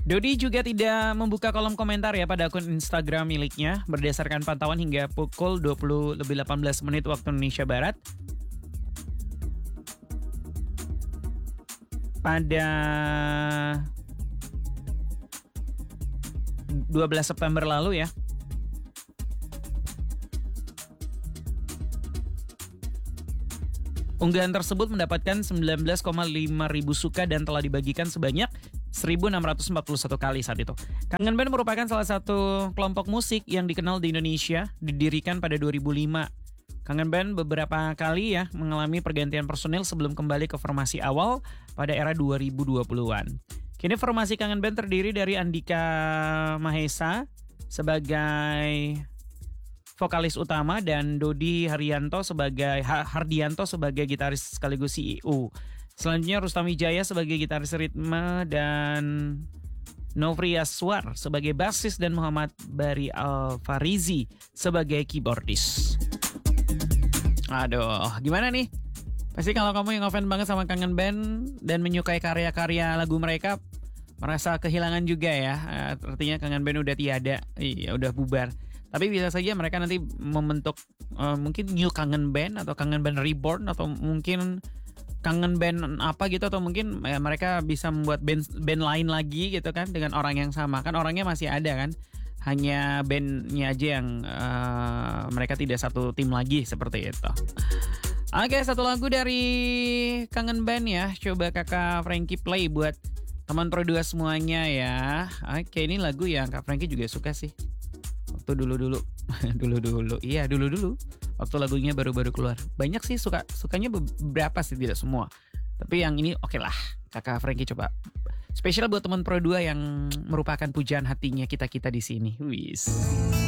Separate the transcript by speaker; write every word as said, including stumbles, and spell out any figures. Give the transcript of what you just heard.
Speaker 1: Dodi juga tidak membuka kolom komentar ya pada akun Instagram miliknya berdasarkan pantauan hingga pukul dua puluh lebih delapan belas menit waktu Indonesia Barat. Pada dua belas September lalu ya. Unggahan tersebut mendapatkan sembilan belas koma lima ribu suka dan telah dibagikan sebanyak seribu enam ratus empat puluh satu kali saat itu. Kangen Band merupakan salah satu kelompok musik yang dikenal di Indonesia, didirikan pada dua ribu lima. Kangen Band beberapa kali ya mengalami pergantian personil sebelum kembali ke formasi awal pada era dua ribu dua puluhan. Kini formasi Kangen Band terdiri dari Andika Mahesa sebagai vokalis utama dan Dodi Haryanto sebagai Hardianto sebagai gitaris sekaligus C E O. Selanjutnya Rustam Wijaya sebagai gitaris ritme dan Novri Aswar sebagai bassis dan Muhammad Bari Alfarizi sebagai keyboardis. Aduh, gimana nih? Pasti kalau kamu yang ngefans banget sama Kangen Band dan menyukai karya-karya lagu mereka, merasa kehilangan juga ya. Artinya Kangen Band udah tiada, iya udah bubar. Tapi bisa saja mereka nanti membentuk uh, mungkin New Kangen Band atau Kangen Band Reborn atau mungkin Kangen Band apa gitu, atau mungkin ya, mereka bisa membuat band band lain lagi gitu kan dengan orang yang sama. Kan orangnya masih ada kan, hanya bandnya aja yang uh, mereka tidak satu tim lagi seperti itu. Oke, satu lagu dari Kangen Band ya, coba kakak Frankie play buat teman Pro dua semuanya ya. Oke, ini lagu yang Kak Frankie juga suka sih. Waktu dulu-dulu, dulu-dulu, iya dulu-dulu. Waktu lagunya baru-baru keluar. Banyak sih suka sukanya beberapa sih, tidak semua. Tapi yang ini oke lah, kakak Frankie coba. Spesial buat teman Pro dua yang merupakan pujaan hatinya kita-kita di sini. Wis.